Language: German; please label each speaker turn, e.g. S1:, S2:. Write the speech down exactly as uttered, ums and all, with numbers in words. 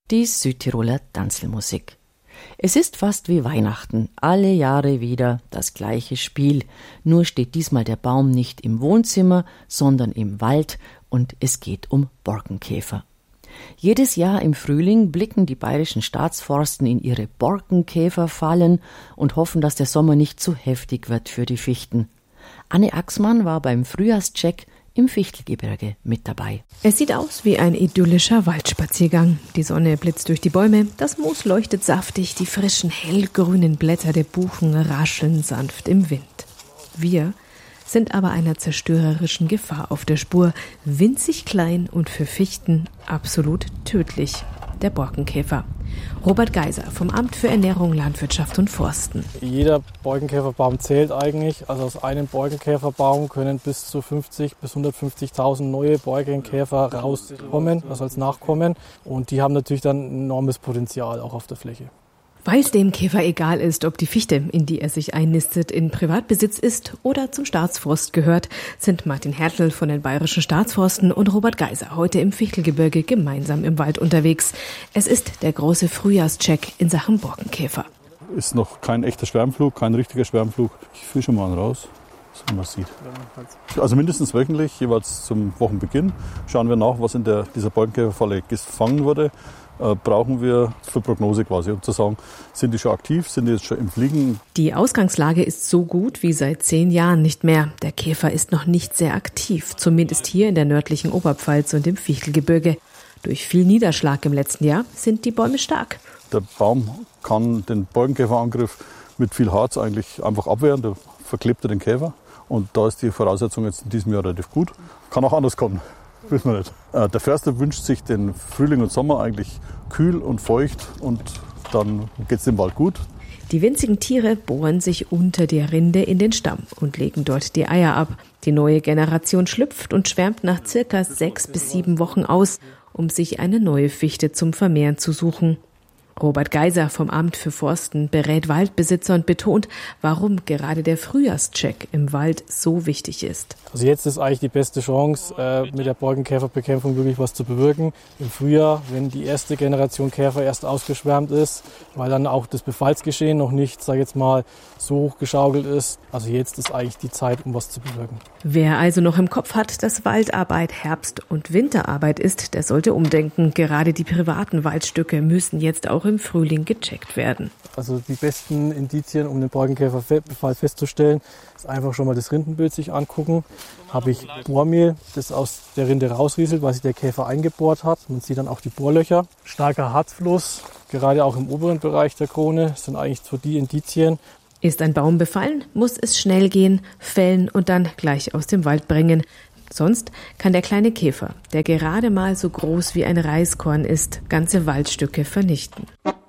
S1: die Südtiroler Tanzlmusik. Es ist fast wie Weihnachten, alle Jahre wieder das gleiche Spiel. Nur steht diesmal der Baum nicht im Wohnzimmer, sondern im Wald und es geht um Borkenkäfer. Jedes Jahr im Frühling blicken die bayerischen Staatsforsten in ihre Borkenkäferfallen und hoffen, dass der Sommer nicht zu heftig wird für die Fichten. Anne Axmann war beim Frühjahrscheck im Fichtelgebirge mit dabei.
S2: Es sieht aus wie ein idyllischer Waldspaziergang. Die Sonne blitzt durch die Bäume, das Moos leuchtet saftig, die frischen, hellgrünen Blätter der Buchen rascheln sanft im Wind. Wir sind aber einer zerstörerischen Gefahr auf der Spur, winzig klein und für Fichten absolut tödlich, der Borkenkäfer. Robert Geiser vom Amt für Ernährung, Landwirtschaft und Forsten.
S3: Jeder Borkenkäferbaum zählt eigentlich. Also aus einem Borkenkäferbaum können bis zu fünfzig bis hundertfünfzigtausend neue Borkenkäfer rauskommen, also als Nachkommen. Und die haben natürlich dann ein enormes Potenzial auch auf der Fläche.
S2: Weil es dem Käfer egal ist, ob die Fichte, in die er sich einnistet, in Privatbesitz ist oder zum Staatsforst gehört, sind Martin Hertel von den Bayerischen Staatsforsten und Robert Geiser heute im Fichtelgebirge gemeinsam im Wald unterwegs. Es ist der große Frühjahrscheck in Sachen Borkenkäfer.
S4: Ist noch kein echter Schwärmflug, kein richtiger Schwärmflug. Ich fische mal raus, so man sieht. Also mindestens wöchentlich, jeweils zum Wochenbeginn, schauen wir nach, was in der, dieser Borkenkäferfalle gefangen wurde. Brauchen wir für Prognose quasi, um zu sagen, sind die schon aktiv, sind die jetzt schon im Fliegen?
S2: Die Ausgangslage ist so gut wie seit zehn Jahren nicht mehr. Der Käfer ist noch nicht sehr aktiv, zumindest hier in der nördlichen Oberpfalz und im Fichtelgebirge. Durch viel Niederschlag im letzten Jahr sind die Bäume stark.
S4: Der Baum kann den Borkenkäferangriff mit viel Harz eigentlich einfach abwehren, da verklebt er den Käfer. Und da ist die Voraussetzung jetzt in diesem Jahr relativ gut. Kann auch anders kommen. Wissen wir nicht. Der Förster wünscht sich den Frühling und Sommer eigentlich kühl und feucht und dann geht es dem Wald gut.
S2: Die winzigen Tiere bohren sich unter der Rinde in den Stamm und legen dort die Eier ab. Die neue Generation schlüpft und schwärmt nach circa sechs bis sieben Wochen aus, um sich eine neue Fichte zum Vermehren zu suchen. Robert Geiser vom Amt für Forsten berät Waldbesitzer und betont, warum gerade der Frühjahrscheck im Wald so wichtig ist.
S3: Also jetzt ist eigentlich die beste Chance, äh, mit der Borkenkäferbekämpfung wirklich was zu bewirken. Im Frühjahr, wenn die erste Generation Käfer erst ausgeschwärmt ist, weil dann auch das Befallsgeschehen noch nicht, sag ich jetzt mal, so hochgeschaukelt ist. Also jetzt ist eigentlich die Zeit, um was zu bewirken.
S2: Wer also noch im Kopf hat, dass Waldarbeit Herbst- und Winterarbeit ist, der sollte umdenken. Gerade die privaten Waldstücke müssen jetzt auch im Frühling gecheckt werden.
S3: Also die besten Indizien, um den Borkenkäferbefall festzustellen, ist einfach schon mal das Rindenbild sich angucken. Habe ich Bohrmehl, das aus der Rinde rausrieselt, weil sich der Käfer eingebohrt hat. Man sieht dann auch die Bohrlöcher. Starker Harzfluss, gerade auch im oberen Bereich der Krone, sind eigentlich so die Indizien.
S2: Ist ein Baum befallen, muss es schnell gehen, fällen und dann gleich aus dem Wald bringen. Sonst kann der kleine Käfer, der gerade mal so groß wie ein Reiskorn ist, ganze Waldstücke vernichten.